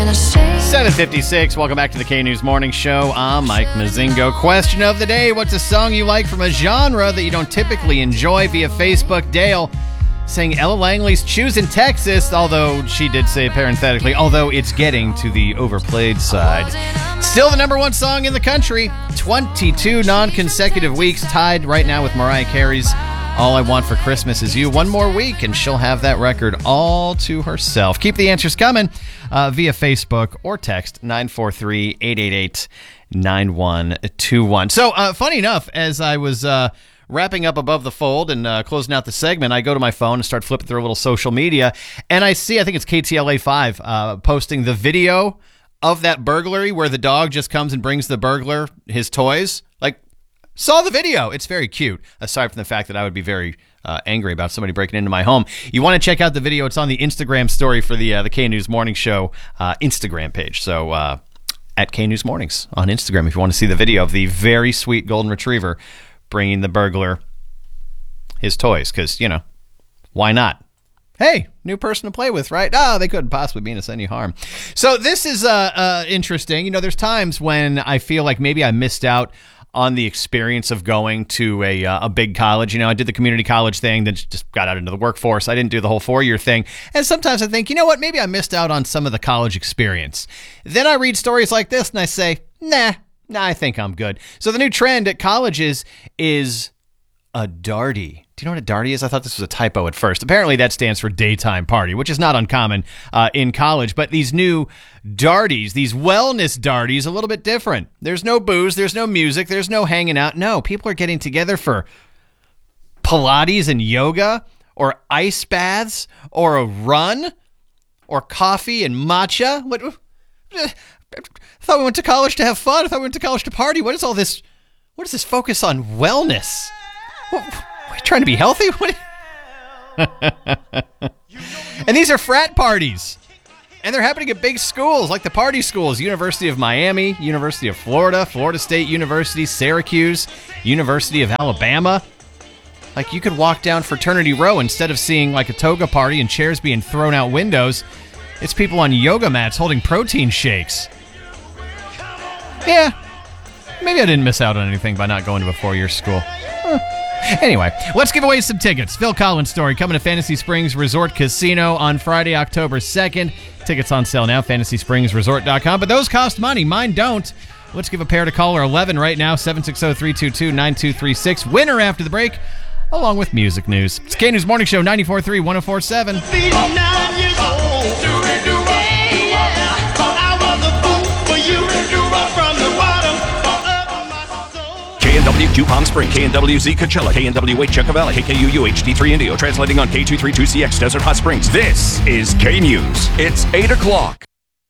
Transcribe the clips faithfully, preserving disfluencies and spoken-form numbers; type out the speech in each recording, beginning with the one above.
seven fifty-six, welcome back to the K-News Morning Show. I'm Mike Mazingo. Question of the day, what's a song you like from a genre that you don't typically enjoy? Via Facebook, Dale saying Ella Langley's Choosing Texas, although she did say parenthetically, although it's getting to the overplayed side. Still the number one song in the country, twenty-two non-consecutive weeks, tied right now with Mariah Carey's All I Want for Christmas Is You. One more week, and she'll have that record all to herself. Keep the answers coming uh, via Facebook or text nine four three, eight eight eight, nine one two one. So, uh, funny enough, as I was uh, wrapping up Above the Fold and uh, closing out the segment, I go to my phone and start flipping through a little social media, and I see, I think it's K T L A five, uh, posting the video of that burglary where the dog just comes and brings the burglar his toys. Like, saw the video. It's very cute, aside from the fact that I would be very uh, angry about somebody breaking into my home. You want to check out the video. It's on the Instagram story for the uh, the K-News Morning Show uh, Instagram page. So uh, at K-News Mornings on Instagram if you want to see the video of the very sweet golden retriever bringing the burglar his toys. Because, you know, why not? Hey, new person to play with, right? Oh, they couldn't possibly mean us any harm. So this is uh, uh, interesting. You know, there's times when I feel like maybe I missed out on the experience of going to a uh, a big college. You know, I did the community college thing, then just got out into the workforce. I didn't do the whole four-year thing. And sometimes I think, you know what, maybe I missed out on some of the college experience. Then I read stories like this and I say, nah, nah, I think I'm good. So the new trend at colleges is a darty. Do you know what a darty is? I thought this was a typo at first. Apparently that stands for daytime party, which is not uncommon uh, in college. But these new darties, these wellness darties, a little bit different. There's no booze, there's no music, there's no hanging out. No, people are getting together for Pilates and yoga, or ice baths, or a run, or coffee and matcha. What? I thought we went to college to have fun. I thought we went to college to party. What is all this? What is this focus on wellness? What, what, trying to be healthy? What? And these are frat parties. And they're happening at big schools, like the party schools. University of Miami, University of Florida, Florida State University, Syracuse, University of Alabama. Like, you could walk down Fraternity Row instead of seeing like a toga party and chairs being thrown out windows. It's people on yoga mats holding protein shakes. Yeah, maybe I didn't miss out on anything by not going to a four-year school. Huh. Anyway, let's give away some tickets. Phil Collins' story coming to Fantasy Springs Resort Casino on Friday, October second. Tickets on sale now, fantasy springs resort dot com. But those cost money. Mine don't. Let's give a pair to caller eleven right now, seven six zero, three two two, nine two three six. Winner after the break, along with music news. It's K-News Morning Show, ninety-four point three, one oh four point seven. K N W Q Palm Spring, K N W Z Coachella, K N W H Yucca Valley, K K U U H D three Indio, translating on K two thirty-two C X Desert Hot Springs. This is K-News. It's eight o'clock.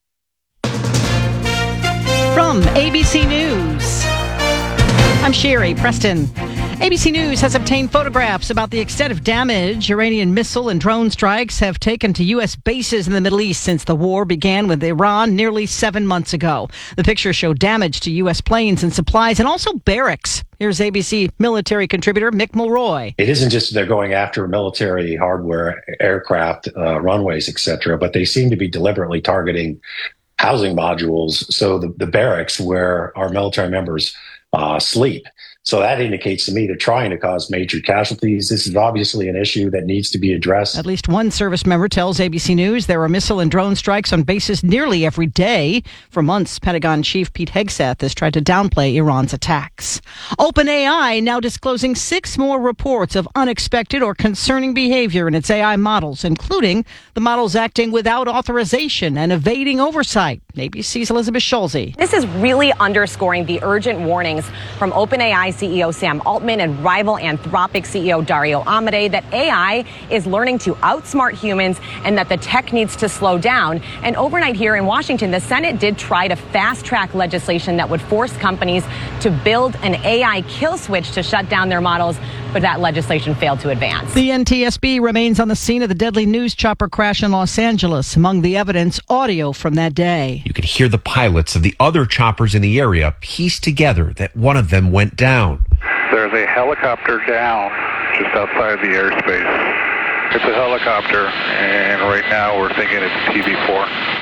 From A B C News, I'm Sherry Preston. A B C News has obtained photographs about the extent of damage Iranian missile and drone strikes have taken to U S bases in the Middle East since the war began with Iran nearly seven months ago. The pictures show damage to U S planes and supplies and also barracks. Here's A B C military contributor Mick Mulroy. It isn't just they're going after military hardware, aircraft, uh, runways, et cetera, but they seem to be deliberately targeting housing modules, so the, the barracks where our military members uh, sleep. So that indicates to me they're trying to cause major casualties. This is obviously an issue that needs to be addressed. At least one service member tells A B C News there are missile and drone strikes on bases nearly every day. For months, Pentagon Chief Pete Hegseth has tried to downplay Iran's attacks. OpenAI now disclosing six more reports of unexpected or concerning behavior in its A I models, including the models acting without authorization and evading oversight. A B C's Elizabeth Schulze. This is really underscoring the urgent warnings from OpenAI C E O Sam Altman and rival Anthropic C E O Dario Amodei that A I is learning to outsmart humans and that the tech needs to slow down. And overnight here in Washington, the Senate did try to fast-track legislation that would force companies to build an A I kill switch to shut down their models, but that legislation failed to advance. The N T S B remains on the scene of the deadly news chopper crash in Los Angeles. Among the evidence, audio from that day. You could hear the pilots of the other choppers in the area piece together that one of them went down. There's a helicopter down just outside the airspace. It's a helicopter, and right now we're thinking it's T V four.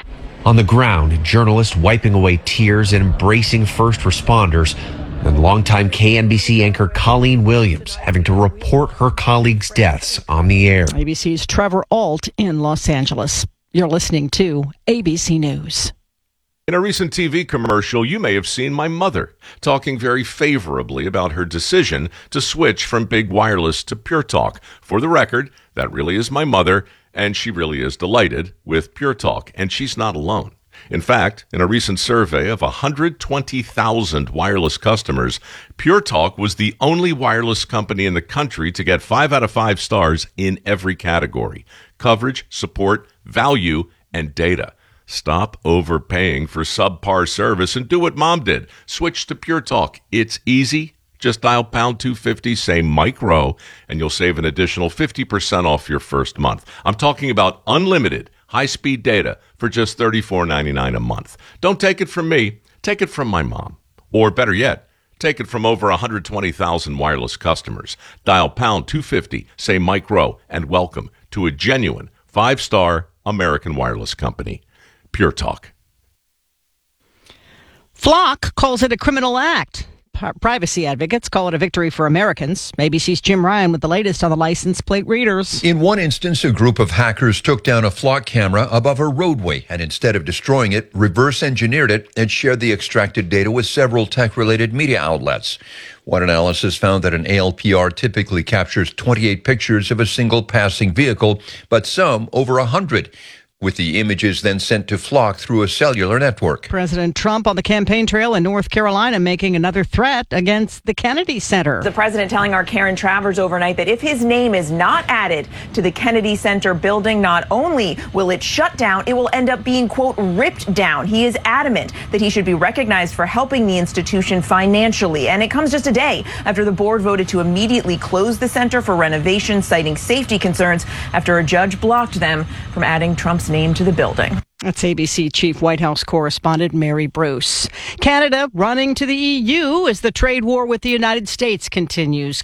On the ground, journalists wiping away tears and embracing first responders, and longtime K N B C anchor Colleen Williams having to report her colleagues' deaths on the air. A B C's Trevor Ault in Los Angeles. You're listening to A B C News. In a recent T V commercial, you may have seen my mother talking very favorably about her decision to switch from Big Wireless to Pure Talk. For the record, that really is my mother, and she really is delighted with Pure Talk, and she's not alone. In fact, in a recent survey of one hundred twenty thousand wireless customers, Pure Talk was the only wireless company in the country to get five out of five stars in every category: coverage, support, value, and data. Stop overpaying for subpar service and do what Mom did. Switch to Pure Talk. It's easy. Just dial pound two fifty, say Mike Rowe, and you'll save an additional fifty percent off your first month. I'm talking about unlimited high-speed data for just thirty-four ninety-nine a month. Don't take it from me. Take it from my mom. Or better yet, take it from over one hundred twenty thousand wireless customers. Dial pound two fifty, say Mike Rowe, and welcome to a genuine five-star American wireless company. Pure Talk. Flock calls it a criminal act. P- privacy advocates call it a victory for Americans. A B C's Jim Ryan with the latest on the license plate readers. In one instance, a group of hackers took down a Flock camera above a roadway and instead of destroying it, reverse engineered it and shared the extracted data with several tech-related media outlets. One analysis found that an A L P R typically captures twenty-eight pictures of a single passing vehicle, but some over one hundred. With the images then sent to Flock through a cellular network. President Trump on the campaign trail in North Carolina making another threat against the Kennedy Center. The president telling our Karen Travers overnight that if his name is not added to the Kennedy Center building, not only will it shut down, it will end up being, quote, ripped down. He is adamant that he should be recognized for helping the institution financially. And it comes just a day after the board voted to immediately close the center for renovation, citing safety concerns after a judge blocked them from adding Trump's name to the building. That's A B C Chief White House correspondent Mary Bruce. Canada running to the E U as the trade war with the United States continues.